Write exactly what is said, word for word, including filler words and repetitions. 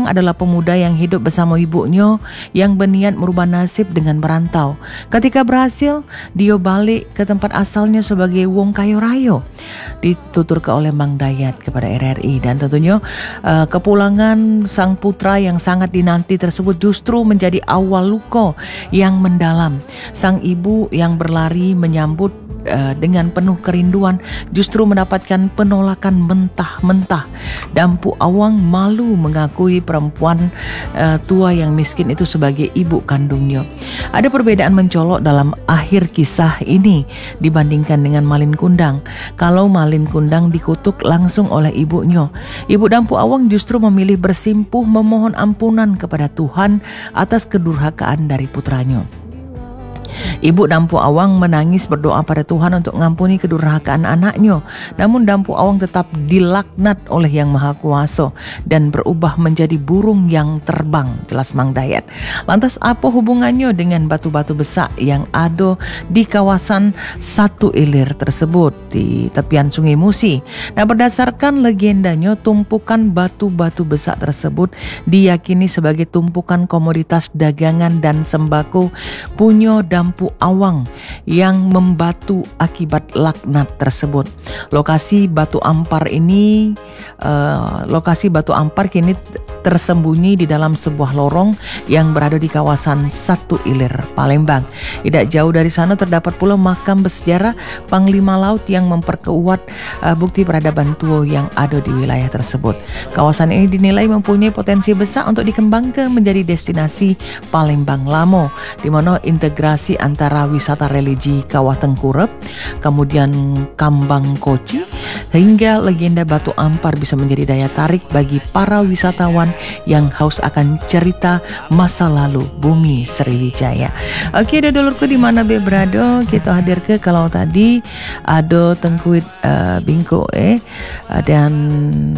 Awang adalah pemuda yang hidup bersama ibunya yang berniat merubah nasib dengan merantau. Ketika berhasil, dia balik ke tempat asalnya sebagai wong kayo rayo, dituturkan oleh Mang Dayat kepada R R I. Dan tentunya uh, kepulangan sang putra yang sangat dinanti tersebut justru menjadi awal luka yang mendalam. Sang ibu yang berlari menyambut Uh, dengan penuh kerinduan justru mendapatkan penolakan mentah-mentah. Dampu Awang malu mengakui perempuan uh, tua yang miskin itu sebagai ibu kandungnya. Ada perbedaan mencolok dalam akhir kisah ini dibandingkan dengan Malin Kundang. Kalau Malin Kundang dikutuk langsung oleh ibunya, Ibu Dampu Awang justru memilih bersimpuh memohon ampunan kepada Tuhan atas kedurhakaan dari putranya. Ibu Dampu Awang menangis berdoa pada Tuhan untuk mengampuni kedurhakaan anaknya. Namun Dampu Awang tetap dilaknat oleh Yang Maha Kuasa dan berubah menjadi burung yang terbang, jelas Mang Dayat. Lantas apa hubungannya dengan batu-batu besar yang ada di kawasan Satu Ilir tersebut di tepian Sungai Musi? Nah, berdasarkan legendanya, tumpukan batu-batu besar tersebut diyakini sebagai tumpukan komoditas dagangan dan sembako punya Dampu Awang yang membatu akibat laknat tersebut. Lokasi batu ampar ini, uh, lokasi batu ampar kini tersembunyi di dalam sebuah lorong yang berada di kawasan Satu Ilir, Palembang. Tidak jauh dari sana terdapat pula makam bersejarah Panglima Laut yang memperkuat uh, bukti peradaban tua yang ada di wilayah tersebut. Kawasan ini dinilai mempunyai potensi besar untuk dikembangkan menjadi destinasi Palembang Lamo, di mana integrasi antara wisata religi Kawah Tengkurep, kemudian Kambang Koci, hingga legenda Batu Ampar bisa menjadi daya tarik bagi para wisatawan yang haus akan cerita masa lalu bumi Sriwijaya. Oke, ada dulurku di mana be berada, kita hadir ke kalau tadi ada Tengkuit uh, Bingko eh dan